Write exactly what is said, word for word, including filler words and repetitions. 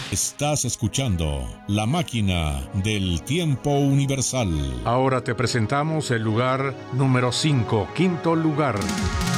Estás escuchando La Máquina del Tiempo Universal. Ahora te presentamos el lugar número cinco, quinto lugar.